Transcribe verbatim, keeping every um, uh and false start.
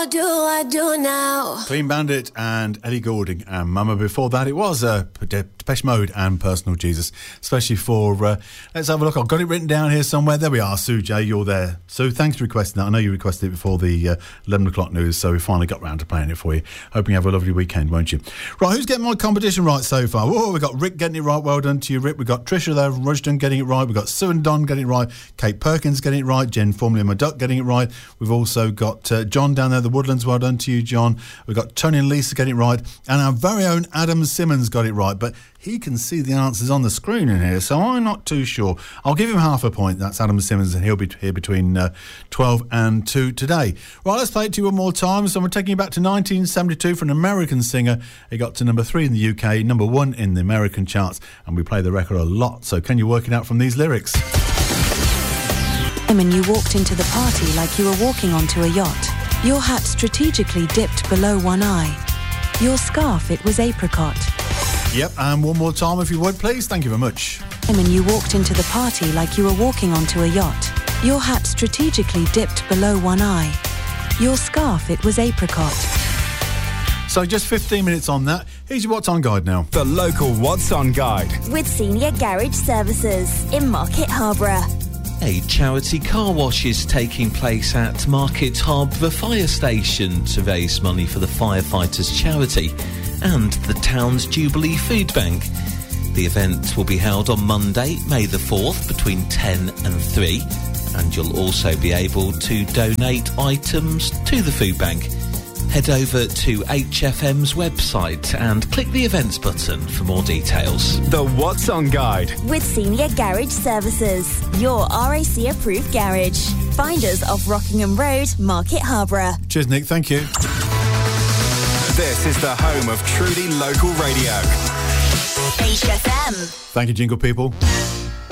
What do I do now? Clean Bandit and Ellie Goulding and Mama. Before that, it was uh, Depeche Mode and Personal Jesus, especially for, uh, let's have a look. I've got it written down here somewhere. There we are. Sue J, you're there. Sue, thanks for requesting that. I know you requested it before the uh, eleven o'clock news, so we finally got round to playing it for you. Hoping you have a lovely weekend, won't you? Right, who's getting my competition right so far? Whoa, we've got Rick getting it right. Well done to you, Rick. We've got Tricia there from Rushden getting it right. We've got Sue and Don getting it right. Kate Perkins getting it right. Jen, formerly my duck, getting it right. We've also got uh, John down there, the Woodlands. Well done to you, John. We've got Tony and Lisa getting it right. And our very own Adam Simmons got it right. But he can see the answers on the screen in here, so I'm not too sure. I'll give him half a point. That's Adam Simmons, and he'll be here between uh, twelve and two today. Right, let's play it to you one more time. So we're taking you back to nineteen seventy-two for an American singer. He got to number three in the U K, number one in the American charts, and we play the record a lot. So can you work it out from these lyrics? And you walked into the party like you were walking onto a yacht. Your hat strategically dipped below one eye. Your scarf, it was apricot. Yep, and one more time if you would, please. Thank you very much. And you walked into the party like you were walking onto a yacht. Your hat strategically dipped below one eye. Your scarf, it was apricot. So just fifteen minutes on that. Here's your What's On Guide now. The local What's On Guide. With Senior Garage Services in Market Harborough. A charity car wash is taking place at Market Harborough Fire Station to raise money for the firefighters' charity and the town's Jubilee Food Bank. The event will be held on Monday, May the fourth, between ten and three, and you'll also be able to donate items to the food bank. Head over to H F M's website and click the events button for more details. The What's On Guide. With Senior Garage Services, your R A C approved garage. Find us off Rockingham Road, Market Harborough. Cheers, Nick. Thank you. This is the home of truly local radio. H F M. Thank you, Jingle People.